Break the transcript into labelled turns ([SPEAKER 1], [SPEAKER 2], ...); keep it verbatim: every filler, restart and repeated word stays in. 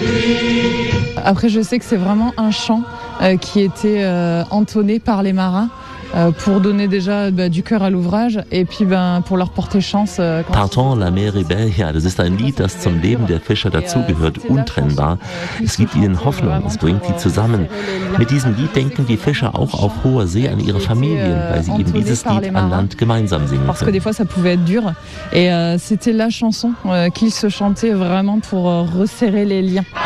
[SPEAKER 1] Après, je sais que c'est vraiment un chant euh, qui était euh, entonné par les marins euh, pour donner déjà bah, du cœur à l'ouvrage et puis ben, pour leur porter chance. Euh,
[SPEAKER 2] Partons la mer Rebellia, das ist ein Lied, das zum Leben der Fischer dazugehört, untrennbar. Es gibt ihnen Hoffnung, es bringt sie zusammen. Mit diesem Lied denken die Fischer auch auf hoher See an ihre Familien, weil sie eben dieses Lied an Land gemeinsam singen
[SPEAKER 1] Parce que des
[SPEAKER 2] können.
[SPEAKER 1] fois, ça pouvait être dur. Et euh, c'était la chanson euh, qu'ils se chantaient vraiment pour euh, resserrer les liens.